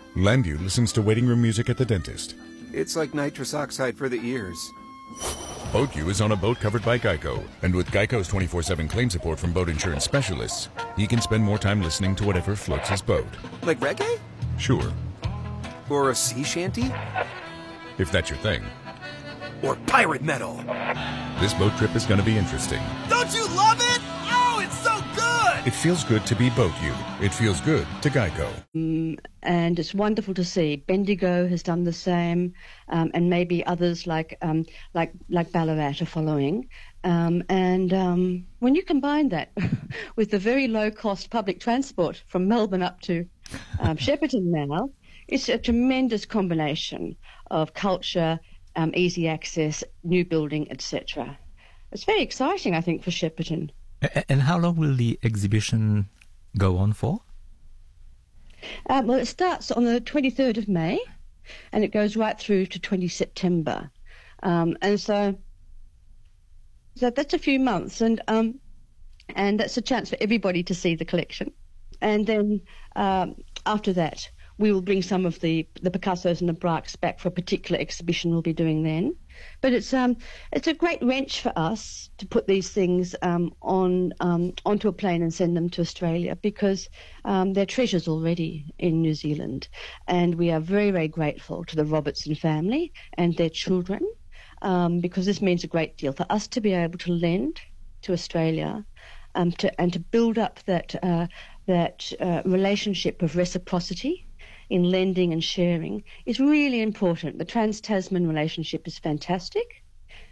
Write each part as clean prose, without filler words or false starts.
Landview listens to waiting room music at the dentist. It's like nitrous oxide for the ears. BoatU is on a boat covered by Geico, and with Geico's 24/7 claim support from boat insurance specialists, he can spend more time listening to whatever floats his boat. Like reggae? Sure, Or a sea shanty? if that's your thing. Or pirate metal? This boat trip is going to be interesting. Don't you love it? Oh, it's so good! It feels good to be BoatU. It feels good to Geico. And it's wonderful to see. Bendigo has done the same, and maybe others like Ballarat are following. When you combine that with the very low-cost public transport from Melbourne up to Shepparton now, it's a tremendous combination of culture, easy access, new building, etc. It's very exciting, I think, for Shepparton. And how long will the exhibition go on for? Well, it starts on the 23rd of May, and it goes right through to 20 September. So that's a few months, and that's a chance for everybody to see the collection. And then after that, we will bring some of the Picassos and the Braques back for a particular exhibition we'll be doing then. But it's a great wrench for us to put these things onto a plane and send them to Australia, because they're treasures already in New Zealand, and we are very, very grateful to the Robertson family and their children, because this means a great deal for us to be able to lend to Australia, and to build up that relationship of reciprocity in lending and sharing is really important. The Trans-Tasman relationship is fantastic.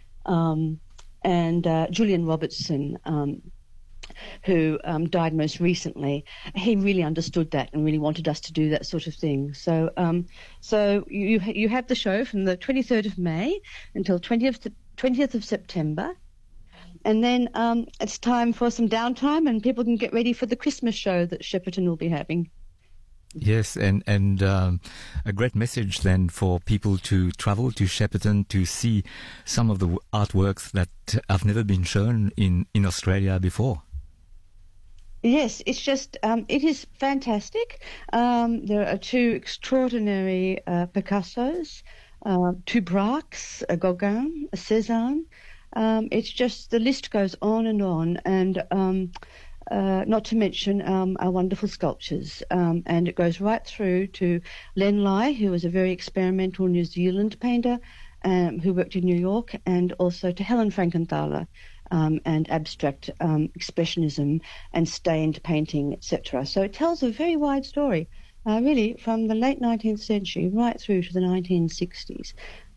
Julian Robertson, who died most recently, he really understood that and really wanted us to do that sort of thing. So you have the show from the 23rd of May until 20th of September. And then it's time for some downtime, and people can get ready for the Christmas show that Shepparton will be having. Yes, and a great message then for people to travel to Shepparton to see some of the artworks that have never been shown in Australia before. Yes, it's just, it is fantastic. There are two extraordinary Picassos, two Braques, a Gauguin, a Cézanne. It's just, the list goes on, and not to mention our wonderful sculptures. And it goes right through to Len Lai, who was a very experimental New Zealand painter who worked in New York, and also to Helen Frankenthaler and abstract expressionism and stained painting, etc. So it tells a very wide story, really, from the late 19th century right through to the 1960s.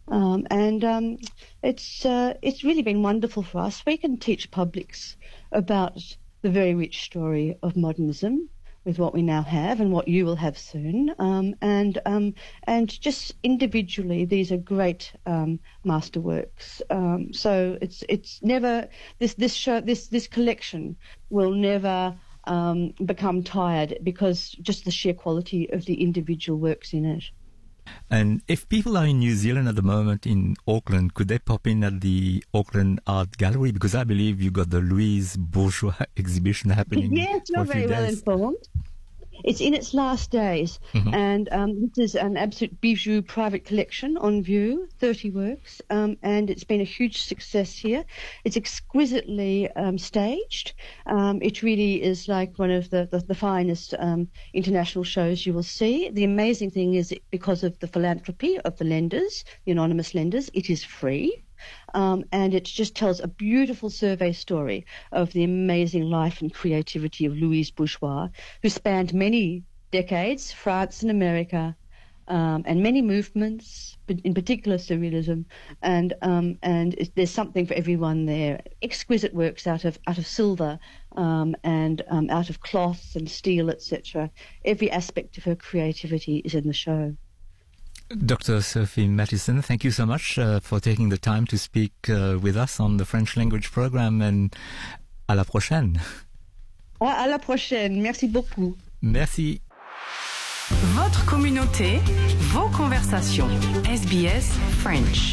It's really been wonderful for us. We can teach publics about the very rich story of modernism with what we now have and what you will have soon. And just individually, these are great masterworks. So it's never, this collection will never become tired, because just the sheer quality of the individual works in it. And if people are in New Zealand at the moment, in Auckland, could they pop in at the Auckland Art Gallery? Because I believe you got the Louise Bourgeois exhibition happening. Yes, you're very well informed. It's in its last days, and this is an absolute bijou private collection on view, 30 works, and it's been a huge success here. It's exquisitely staged. It really is like one of the finest international shows you will see. The amazing thing is, because of the philanthropy of the lenders, the anonymous lenders, it is free. And it just tells a beautiful survey story of the amazing life and creativity of Louise Bourgeois, who spanned many decades, France and America, and many movements, in particular surrealism, and there's something for everyone there. Exquisite works out of silver, and out of cloth and steel, etc. Every aspect of her creativity is in the show. Dr. Sophie Mathieson, thank you so much for taking the time to speak with us on the French language program, and à la prochaine. À la prochaine. Merci beaucoup. Merci. Votre communauté, vos conversations. SBS French.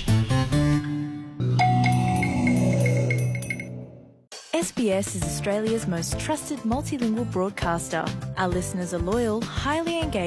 SBS is Australia's most trusted multilingual broadcaster. Our listeners are loyal, highly engaged,